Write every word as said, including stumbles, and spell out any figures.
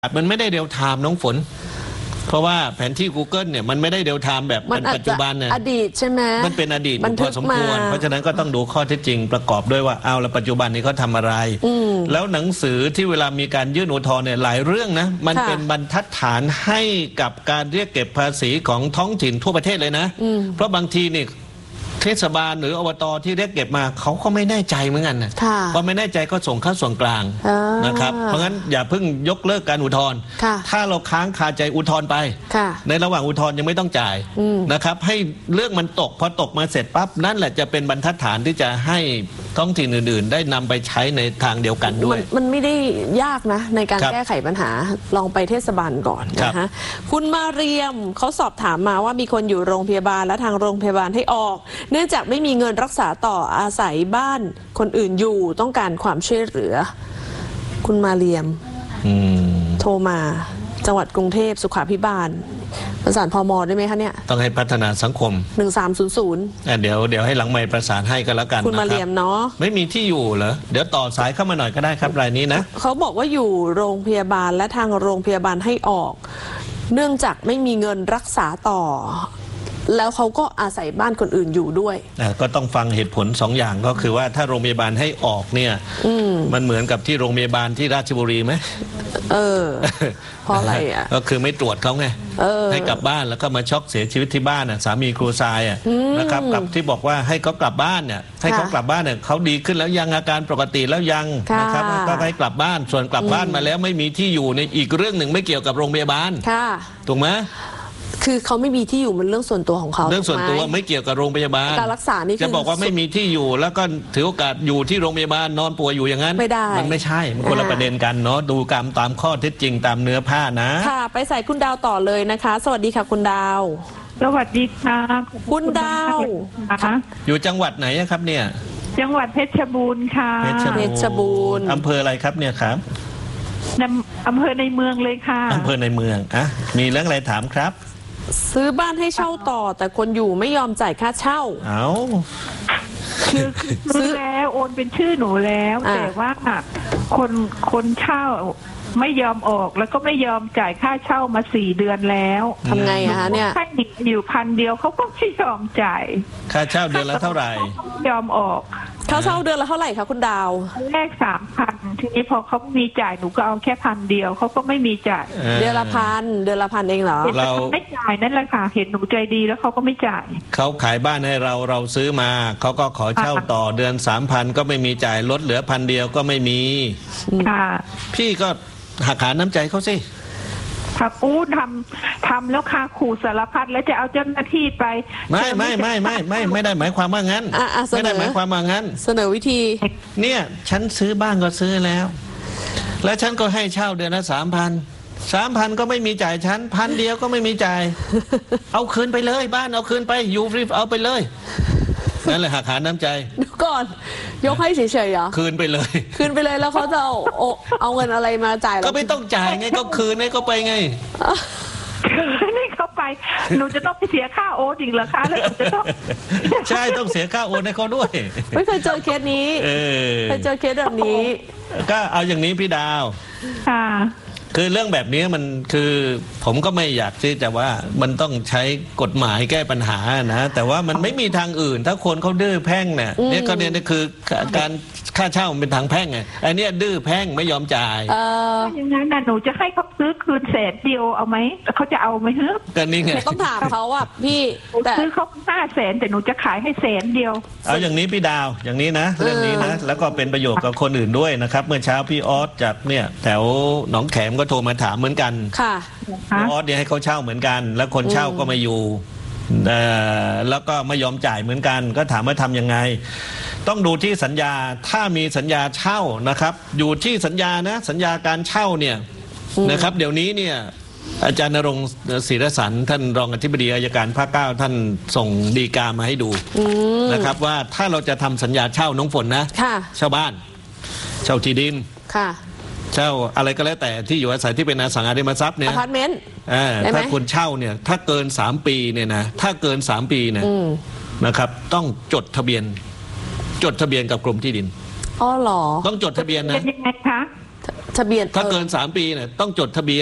มันไม่ได้เรียลไทม์น้องฝนเพราะว่าแผนที่ Google เนี่ยมันไม่ได้เรียลไทม์แบบมันปัจจุบันเนี่ยอดีตใช่ไหมมันเป็นอดีตพอสมควรเพราะฉะนั้นก็ต้องดูข้อเท็จจริงประกอบด้วยว่าเอาแล้วปัจจุบันนี้เขาทำอะไรแล้วหนังสือที่เวลามีการยื่นอุทธรณ์เนี่ยหลายเรื่องนะมันเป็นบรรทัดฐานให้กับการเรียกเก็บภาษีของท้องถิ่นทั่วประเทศเลยนะเพราะบางทีนี่เทศบาลหรืออบตที่เรียกเก็บมาเขาก็ไม่แน่ใจเหมือนกันนะพอไม่แน่ใจก็ส่งเข้าส่วนกลางนะครับเพราะงั้นอย่าเพิ่งยกเลิกการอุทธรณ์ถ้าเราค้างคาใจอุทธรณ์ไปในระหว่างอุทธรณ์ยังไม่ต้องจ่ายนะครับให้เรื่องมันตกพอตกมาเสร็จปั๊บนั่นแหละจะเป็นบรรทัดฐานที่จะให้ท้องถิ่นอื่นๆได้นำไปใช้ในทางเดียวกันด้วยมันไม่ได้ยากนะในการแก้ไขปัญหาลองไปเทศบาลก่อนนะคะคุณมาเรียมเขาสอบถามมาว่ามีคนอยู่โรงพยาบาลและทางโรงพยาบาลให้ออกเนื่องจากไม่มีเงินรักษาต่ออาศัยบ้านคนอื่นอยู่ต้องการความช่วยเหลือคุณมาเรียมโทรมาจังหวัดกรุงเทพสุขาภิบาลประสานพม.ได้ไหมคะเนี่ยต้องให้พัฒนาสังคมหนึ่งสามศูนย์ศูนย์เดี๋ยวเดี๋ยวให้หลังไมค์ประสานให้ก็แล้วกันคุณมาเรียมเนาะไม่มีที่อยู่เหรอเดี๋ยวต่อสายเข้ามาหน่อยก็ได้ครับรายนี้นะเขาบอกว่าอยู่โรงพยาบาลและทางโรงพยาบาลให้ออกเนื่องจากไม่มีเงินรักษาต่อแล้วเขาก็อาศัยบ้านคนอื่นอยู่ด้วยก็ต้องฟังเหตุผลสองอย่างก็คือว่าถ้าโรงพยาบาลให้ออกเนี่ยมันเหมือนกับที่โรงพยาบาลที่ราชบุรีไหมเออเพราะอะไรอ่ะก็คือไม่ตรวจเขาไงให้กลับบ้านแล้วก็มาช็อกเสียชีวิตที่บ้านน่ะสามีครูทรายอ่ะนะครับกับที่บอกว่าให้เขากลับบ้านเนี่ยให้เขากลับบ้านเนี่ยเขาดีขึ้นแล้วยังอาการปกติแล้วยังนะครับก็ให้กลับบ้านส่วนกลับบ้านมาแล้วไม่มีที่อยู่ในอีกเรื่องหนึ่งไม่เกี่ยวกับโรงพยาบาลถูกไหมคือเขาไม่มีที่อยู่มันเรื่องส่วนตัวของเขาเรื่องส่วนตัวไม่เกี่ยวกับโรงพยาบาลการรักษานี่จะบอกว่าไม่มีที่อยู่แล้วก็ถือโอกาสอยู่ที่โรงพยาบาลนอนป่วยอยู่อย่างนั้นไม่ได้มันไม่ใช่มันคนละประเด็นกันเนาะดูกรรมตามข้อเท็จจริงตามเนื้อผ้านะค่ะไปใส่คุณดาวต่อเลยนะคะสวัสดีค่ะคุณดาวสวัสดีค่ะคุณดาวอยู่จังหวัดไหนครับเนี่ยจังหวัดเพชรบูรณ์ค่ะเพชรบูรณ์อำเภออะไรครับเนี่ยครับอำเภอในเมืองเลยค่ะอำเภอในเมืองอ่ะมีเรื่องอะไรถามครับซื้อบ้านให้เช่าต่อแต่คนอยู่ไม่ยอมจ่ายค่าเช่าเอาคือซื้อแล้วโอนเป็นชื่อหนูแล้วแต่ว่าคนคนเช่าไม่ยอมออกแล้วก็ไม่ยอมจ่ายค่าเช่ามาสี่เดือนแล้วทำไงอะคะเนี่ยให้อยู่พันเดียวเขาก็ไม่ยอมจ่ายค่าเช่าเดือนละเท่าไหร่ยอมออกค่าเช่าเดือนละเท่าไหร่คะคุณดาวแรกสามพันทีนี้พอเขามีจ่ายหนูก็เอาแค่พันเดียวเขาก็ไม่มีจ่ายเดือนละพันเดือนละพันเองเหรอเราไม่จ่ายนั่นแหละค่ะเห็นหนูใจดีแล้วเขาก็ไม่จ่ายเขาขายบ้านให้เราเราซื้อมาเขาก็ขอเช่าต่อเดือนสามพันก็ไม่มีจ่ายลดเหลือพันเดียวก็ไม่มีค่ะพี่ก็หักหาน้ำใจเขาสิครับอู้ทำทำแล้วค่ะขู่สารพัดแล้วจะเอาเจ้าหน้าที่ไปไม่ไม่ไม่ไม่ไม่ไม่ได้หมายความว่างั้นไม่ได้หมายความว่างั้นเสนอวิธีเนี่ยฉันซื้อบ้านก็ซื้อแล้วแล้วฉันก็ให้เช่าเดือนละสามพันสามพันก็ไม่มีจ่ายฉันพันเดียวก็ไม่มีจ่ายเอาคืนไปเลยบ้านเอาคืนไปอยู่ฟรีเอาไปเลยนั่นแหละหักหาน้ำใจดูก่อนยกให้เฉยๆเหรอคืนไปเลยคืนไปเลยแล้วเขาจะเอาเอาเงินอะไรมาจ่ายก็ไม่ต้องจ่ายไงก็คืนให้เขาไปไงนี่เขาไปหนูจะต้องไปเสียค่าโอนจริงเหรอคะแล้วจะต้องใช่ต้องเสียค่าโอนให้เขาด้วยไม่เคยเจอเคสนี้เคยเจอเคสแบบนี้ก็เอาอย่างนี้พี่ดาวค่ะคือเรื่องแบบนี้มันคือผมก็ไม่อยากที่จะว่ามันต้องใช้กฎหมายแก้ปัญหานะแต่ว่ามันไม่มีทางอื่นถ้าคนเขาดื้อแพ่งเนี่ยเนี่ยก็เนี่ยคือการค่าเช่ามันเป็นทางแพ่งไงไอ้นี่ดื้อแพ่งไม่ยอมจ่ายเอออย่างนั้นน่ะหนูจะให้เขาซื้อคืนแสนเดียวเอาไหมเขาจะเอาไหมเฮ้ยก็นี่ไงต้องถามเขาอ่ะพี่ซื้อเขาห้าแสนแต่หนูจะขายให้แสนเดียวเอาอย่างนี้พี่ดาวอย่างนี้นะเรื่องนี้นะแล้วก็เป็นประโยชน์กับคนอื่นด้วยนะครับเมื่อเช้าพี่ออสจากเนี่ยแถวหนองแขมก็โทรมาถามเหมือนกันค่ะพี่ออสเนี่ยให้เขาเช่าเหมือนกันแล้วคนเช่าก็มาอยู่แล้วก็ไม่ยอมจ่ายเหมือนกันก็ถามว่าทำยังไงต้องดูที่สัญญาถ้ามีสัญญาเช่านะครับอยู่ที่สัญญานะสัญญาการเช่าเนี่ยนะครับเดี๋ยวนี้เนี่ยอาจารย์ณรงค์ศิรสันท่านรองอธิบดีอัยการภาคเก้าท่านส่งฎีกามาให้ดูนะครับว่าถ้าเราจะทำสัญญาเช่าน้องฝนนะเช่าบ้านเช่าที่ดินเช่าอะไรก็แล้วแต่ที่อยู่อาศัยที่เป็นอสังหาริมทรัพย์เนี่ยอพาร์ตเมนต์ถ้าคุณเช่าเนี่ยถ้าเกินสามปีเนี่ยนะถ้าเกินสามปีเนี่ยนะครับต้องจดทะเบียนจดทะเบียนกับกรมที่ดินอ๋อเหรอต้องจดทะเบียนนะยังไงคะทะเบียนถ้าเกินสามปีเนี่ยต้องจดทะเบียน